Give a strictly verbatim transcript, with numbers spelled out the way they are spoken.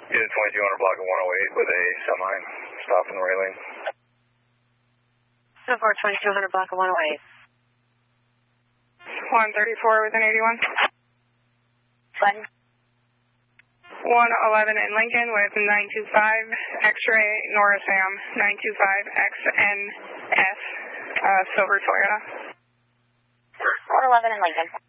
Unit twenty-two hundred block of one oh eight with a semi stop in the right lane. So far, twenty-two hundred block of one oh eight. one thirty-four with an eighty-one. Button. one eleven in Lincoln with nine two five, X-ray Nora Sam, nine two five X N S, uh, silver Toyota. one eleven in Lincoln.